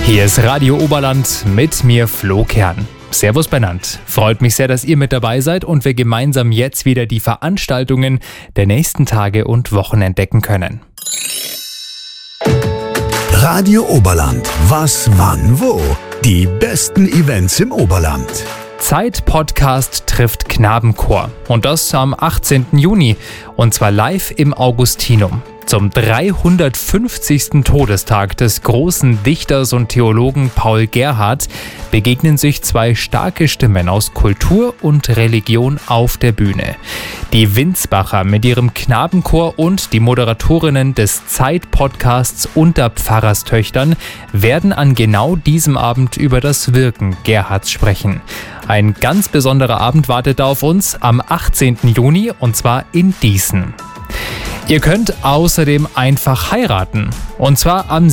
Hier ist Radio Oberland mit mir Flo Kern. Servus benannt. Freut mich sehr, dass ihr mit dabei seid und wir gemeinsam jetzt wieder die Veranstaltungen der nächsten Tage und Wochen entdecken können. Radio Oberland. Was, wann, wo? Die besten Events im Oberland. Zeit-Podcast trifft Knabenchor. Und das am 18. Juni. Und zwar live im Augustinum. Zum 350. Todestag des großen Dichters und Theologen Paul Gerhardt begegnen sich zwei starke Stimmen aus Kultur und Religion auf der Bühne. Die Winsbacher mit ihrem Knabenchor und die Moderatorinnen des Zeit-Podcasts unter Pfarrerstöchtern werden an genau diesem Abend über das Wirken Gerhardts sprechen. Ein ganz besonderer Abend wartet auf uns am 18. Juni und zwar in Dießen. Ihr könnt außerdem einfach heiraten. Und zwar am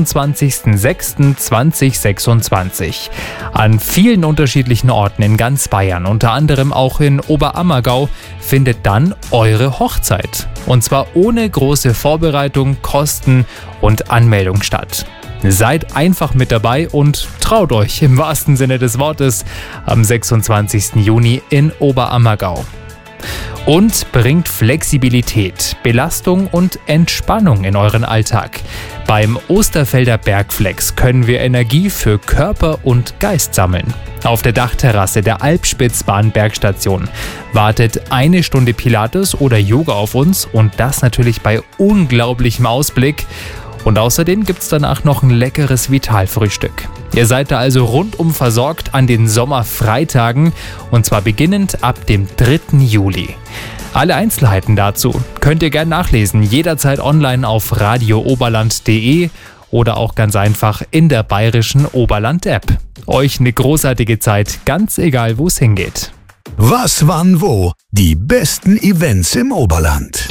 26.06.2026. An vielen unterschiedlichen Orten in ganz Bayern, unter anderem auch in Oberammergau, findet dann eure Hochzeit. Und zwar ohne große Vorbereitung, Kosten und Anmeldung statt. Seid einfach mit dabei und traut euch im wahrsten Sinne des Wortes am 26. Juni in Oberammergau. Und bringt Flexibilität, Belastung und Entspannung in euren Alltag. Beim Osterfelder Bergflex können wir Energie für Körper und Geist sammeln. Auf der Dachterrasse der Alpspitzbahn-Bergstation wartet 1 Stunde Pilates oder Yoga auf uns und das natürlich bei unglaublichem Ausblick. Und außerdem gibt's danach noch ein leckeres Vitalfrühstück. Ihr seid da also rundum versorgt an den Sommerfreitagen und zwar beginnend ab dem 3. Juli. Alle Einzelheiten dazu könnt ihr gerne nachlesen, jederzeit online auf radiooberland.de oder auch ganz einfach in der bayerischen Oberland-App. Euch eine großartige Zeit, ganz egal wo es hingeht. Was, wann, wo? Die besten Events im Oberland.